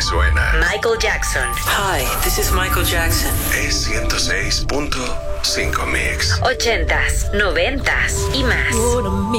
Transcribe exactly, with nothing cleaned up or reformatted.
suena. Michael Jackson. Hi, this is Michael Jackson. Es ciento seis punto cinco Mix. Ochentas, noventas y más.